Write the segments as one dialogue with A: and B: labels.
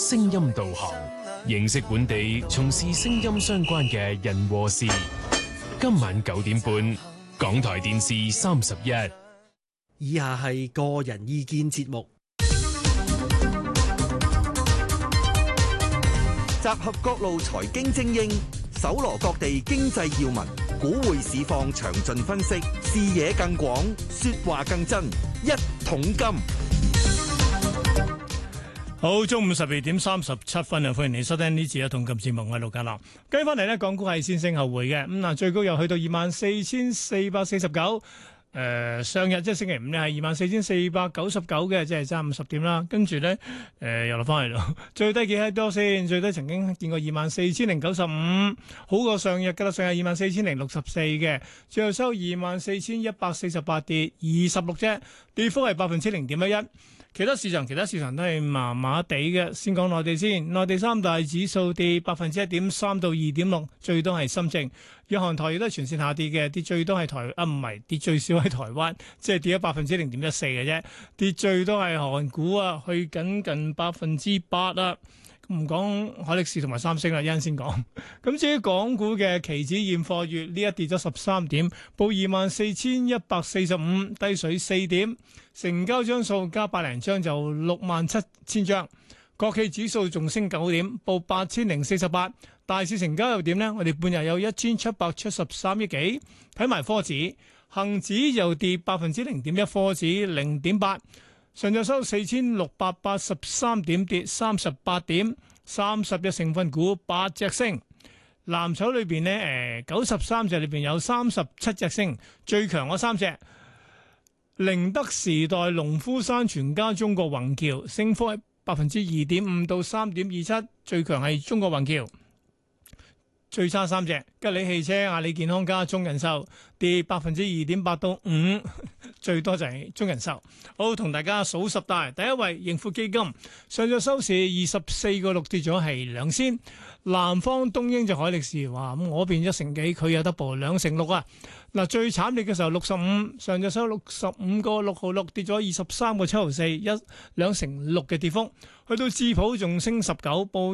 A: 聲音導航，認識本地從事聲音相關嘅人和事。今晚9點半，港台電視31。
B: 以下係個人意見節目，
C: 集合各路財經精英，搜羅各地經濟要聞，股匯市況詳盡分析，視野更廣，說話更真。一桶金，
D: 好，中午12:37啊！歡迎你收聽呢次嘅一桶金節目，我係陸家樂。跟翻嚟呢，港股係先升後回嘅，咁最高又去到24,449。上日即係星期五咧係24,499嘅，即係差50點啦。跟住咧，又落翻嚟咯。最低幾喺多先？最低曾經見過24,095，好過上日噶啦。上日24,064嘅，最後收24,148，跌26啫，跌幅係0.11%。其他市場都係麻麻地嘅。先講內地先，內地三大指數跌1.3%到2.6%，最多係深證。日韓台亦都係全線下跌嘅，跌最多係跌最少喺台灣，即係跌咗0.14%嘅啫。跌最多係韓股啊，去近8%啦。唔講海力士同埋三星啦，一陣先講。咁至於港股嘅期指現貨月呢，一跌咗13點，報24,145，低水4點，成交張數加百零張就67,000張。國企指數仲升9點，報8,048。大市成交又點呢？我哋半日有1,773億幾。睇埋科指，恒指又跌0.1%，科指0.8。上晝收4,683點，跌38點，30隻成分股8隻升。藍籌裏邊呢，93隻裏邊有37隻升，最強嗰3隻，寧德時代、農夫山泉加中國宏橋，升幅係2.5%到3.27%，最強係中國宏橋。最差3隻，吉利汽車、阿里健康加中人壽，跌2.8%到5%，最多就係中人壽。好，同大家數十大，第一位盈富基金，上晝收市24.6，跌咗係2仙。南方東英就海力士，哇咁我變1成幾，佢有 double 2成6啊！嗱，最慘烈嘅時候65，上晝收65.6毫6，跌咗23.7毫4，2成6嘅跌幅。去到智普仲升19，報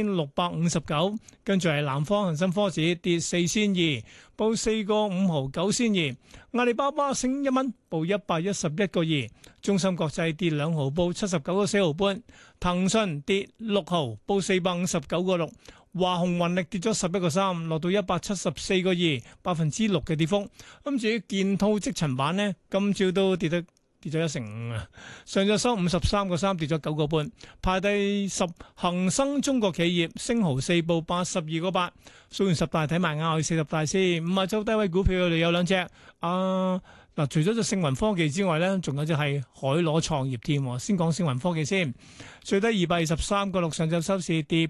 D: 1,659，跟住係南方恒生科指跌4仙2，報4.5毫9仙2。阿里巴巴升1蚊，報111.2。中芯國際跌2毫，報79.4毫半。騰訊跌6毫，報459.6。華虹雲力跌咗11.3，落到174.2，6%嘅跌幅。咁至於建滔積層板呢，今朝都跌咗1成5啊！上晝收53.3，跌咗9個半。排第10，恒生中國企業升毫4，報82.8。數完十大睇埋啱去40大先。5周低位股票我哋有2隻嗱，除咗隻盛雲科技之外咧，仲有隻係海螺創業添。先講盛雲科技先，最低223.6，上晝收市跌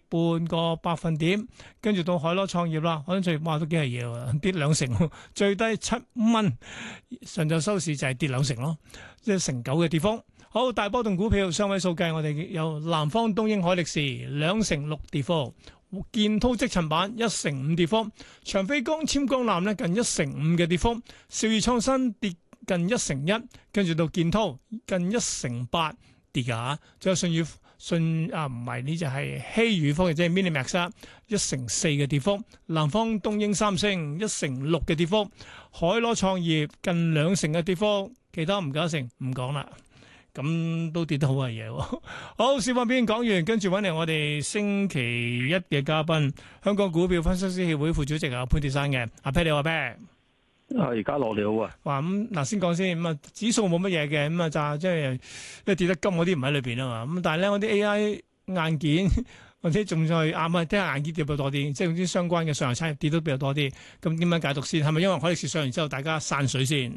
D: 0.5%，跟住到海螺創業啦，海螺創業哇都幾係嘢喎，跌2成，最低7蚊，上晝收市就係跌2成咯，即係1成9嘅跌幅。好，大波動股票雙位數計，我哋有南方東英海力士2成6跌幅。建滔積層板1成5跌幅，長飛光纖光纜咧近1成5嘅跌幅，兆易創新跌近1成1，跟住到建滔近1成8跌㗎，仲有唔係呢就係希宇科技，即係 Minimax 1成4嘅跌幅，南方東英三星1成6嘅跌幅，海螺創業近2成嘅跌幅，其他唔夠1成，唔講啦。咁都跌得好嘅嘢喎。好，小方邊講完，跟住揾嚟我哋星期一嘅嘉賓，香港股票分析師協會副主席潘鐵珊嘅阿 Pat，你好阿 Pat。
E: 而家落你好啊。
D: 哇，咁嗱先講先，咁指數冇乜嘢嘅，咁即係跌得金嗰啲唔喺裏邊啊嘛。咁但係咧，我啲 AI 硬件或者仲再聽下硬件跌比較多啲，即係啲相關嘅上游產業跌得比較多啲。咁點樣解讀先？係咪因為海力士上完之後大家散水先？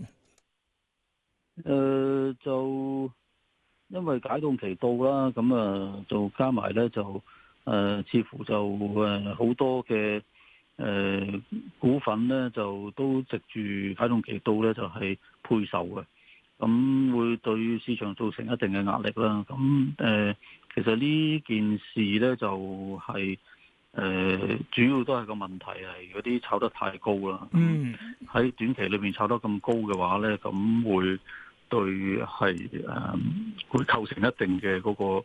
E: 就因為解凍期到啦，咁就加埋咧就似乎就好多嘅股份咧就都藉住解凍期到咧就係配售嘅，咁會對市場造成一定嘅壓力啦。咁其實呢件事咧就係主要都係個問題係嗰啲炒得太高啦。喺短期裏面炒得咁高嘅話咧，咁會對係會構成一定嘅嗰個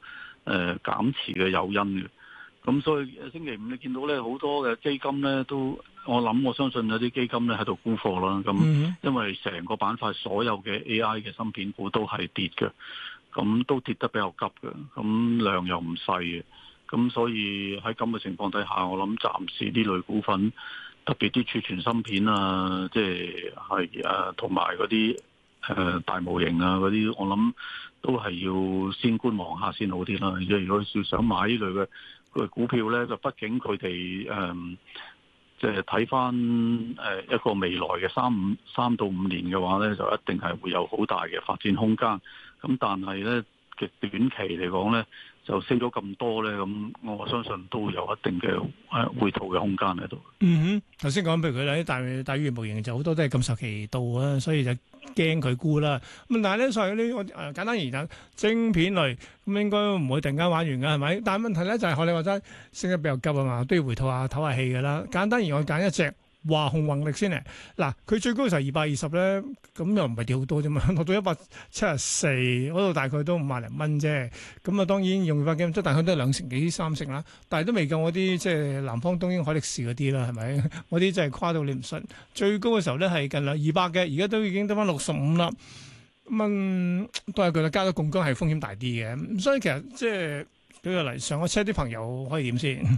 E: 減持嘅誘因嘅。咁所以星期五你見到咧好多嘅基金咧都，我相信有啲基金咧喺度沽貨啦。咁因為成個板塊所有嘅 AI 嘅芯片股都係跌嘅，咁都跌得比較急嘅，咁量又唔細嘅。咁所以喺咁嘅情況底下，我諗暫時呢類股份，特別啲儲存芯片啊，即係同埋嗰啲大模型啊嗰啲，我諗都係要先觀望下先好啲啦。如果要想買呢類嘅股票咧，就畢竟佢哋即係睇翻一個未來嘅3到5年嘅話咧，就一定係會有好大嘅發展空間。咁但係咧嘅短期嚟講咧，就升咗咁多咧，咁我相信都有一定嘅回吐嘅空間喺度。
D: 頭先講譬如佢啲大語言模型就好多都係咁受期到啊，所以就驚佢沽啦。咁但係咧，所以呢我簡單而言，晶片類咁應該唔會突然間玩完㗎，係咪？但係問題咧就係學你話齋升得比較急啊嘛，都要回吐下唞下氣㗎啦。簡單而言，我揀一隻華虹宏力先嚟。嗱，佢最高嘅時候220咧，咁又唔係跌好多啫嘛，落到174嗰度大概都50零蚊啫。咁啊當然用翻機即係大概都係2成幾3成啦，但係都未夠我啲即係南方東英海力士嗰啲啦，係咪？嗰啲真係誇到你唔信。最高嘅時候咧係近200嘅，而家都已經得翻65啦。咁都係佢啦，加咗槓桿係風險大啲嘅。咁所以其實即係舉個例，上咗車啲朋友可以點先？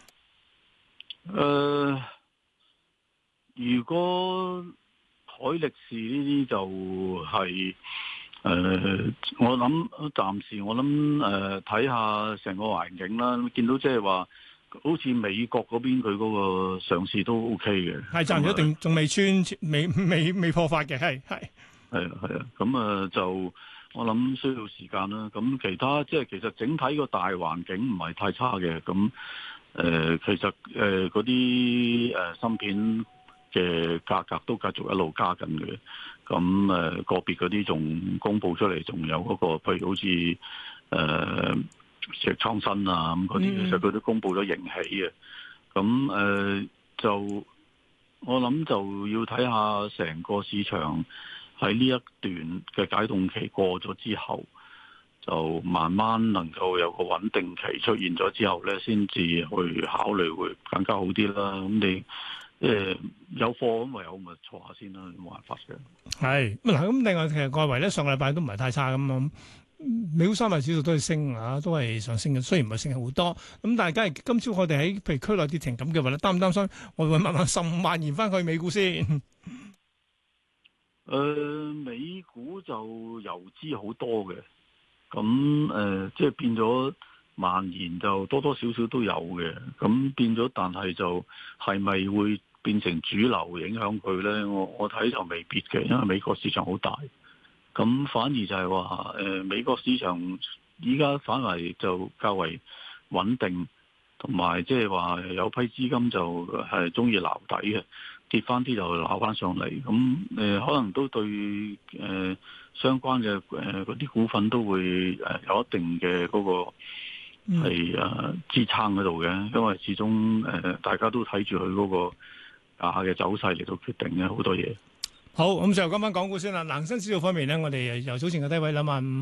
E: 如果海力士呢啲就係我諗暫時我諗睇下成個環境啦，見到即係話好似美國嗰邊佢嗰個上市都 OK 嘅，
D: 係賺咗定仲未穿未破發嘅，係
E: 啊，咁就我諗需要時間啦。咁其他即係其實整體個大環境唔係太差嘅，咁其實嗰啲芯片嘅價格都繼續一路加緊嘅，咁個別嗰啲仲公佈出嚟，仲有嗰個譬如好似石創新啊咁嗰啲，其實佢都公佈咗盈喜嘅，咁就我諗就要睇下成個市場喺呢一段嘅解凍期過咗之後，就慢慢能夠有個穩定期出現咗之後咧，先至去考慮會更加好啲啦。咁你有貨咁唯有咪坐下先啦，冇辦法嘅。係
D: 嗱，咁另外其實外圍咧上個禮拜都唔係太差咁啊，美股300指數都係升啊，都係上升嘅，雖然唔係升好多。咁但係假如今朝我哋喺譬如區內跌停咁嘅話咧，擔唔擔心我會慢慢15萬延翻去美股先？
E: 美股就游資好多嘅，咁即係變咗蔓延就多多少少都有嘅，咁變咗，但係就係咪會變成主流影響佢呢？我睇就未必嘅，因為美國市場好大，咁反而就係話美國市場依家反為就較為穩定，同埋即係話有批資金就係中意撈底嘅，跌翻啲就撈翻上嚟，咁可能都對相關嘅嗰啲股份都會有一定嘅嗰個係支撐喺度嘅，因為始終大家都睇住佢嗰個價嘅走勢嚟到決定嘅好多嘢。
D: 好，咁最後講翻港股先啦。恒生指數方面呢，我哋由早前嘅低位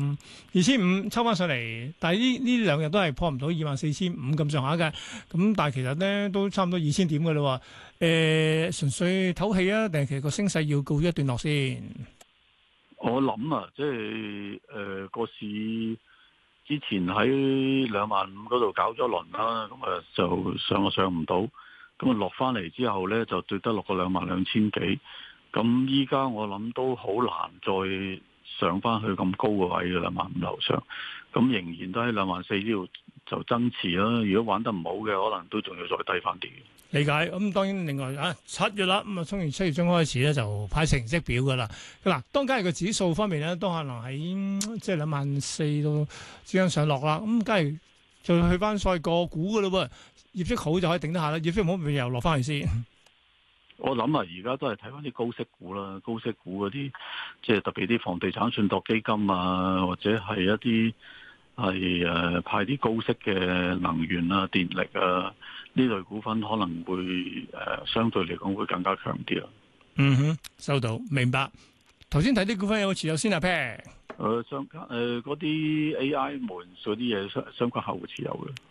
D: 22500抽翻上嚟，但係呢兩日都係破唔到24500咁上下嘅。咁但係其實呢都差唔多2000點嘅啦。純粹唞氣啊，定係其實個升勢要告一段落先？
E: 我諗啊，即係個市之前喺25000嗰度搞咗輪啦，咁就上唔到，咁落翻嚟之後呢，就對得落個22000幾。咁依家我諗都好難再上翻去咁高個位嘅25000樓上，咁仍然都喺24000呢度就增持啦。如果玩得唔好嘅，可能都仲要再低翻啲。理解。咁當然另外7月啦，咁啊，從完7月中開始咧就派成績表噶啦。嗱，當假如個指數方面咧，都可能喺即係24000到之間上落啦。咁假如就去翻所謂個股噶啦喎，業績好就可以頂得下啦，業績唔好咪又落翻去先。我諗啊，而家都係睇翻啲高息股啦，高息股嗰啲，即係特別啲房地產信託基金啊，或者係一啲係派啲高息嘅能源啊、電力啊呢類股份，可能會相對嚟講會更加強啲啦。嗯哼，收到，明白。頭先睇啲股份有持有先啊，Pat。 相嗰啲 AI 門嗰啲嘢相關客戶持有嘅。